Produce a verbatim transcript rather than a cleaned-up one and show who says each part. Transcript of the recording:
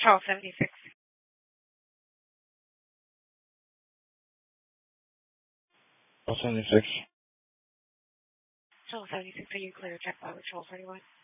Speaker 1: Charles seventy-six.
Speaker 2: Charles seventy-six.
Speaker 1: Charles seventy-six, are you clear to check by with Charles thirty-one?